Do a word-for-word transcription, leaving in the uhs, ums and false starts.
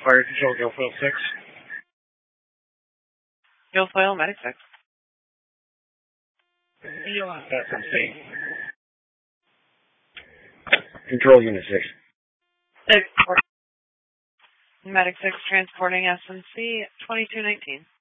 Fire Control, Guilfoyle six. Guilfoyle, Medic six. S M C. Control Unit six. six. Medic six transporting S M C twenty-two nineteen.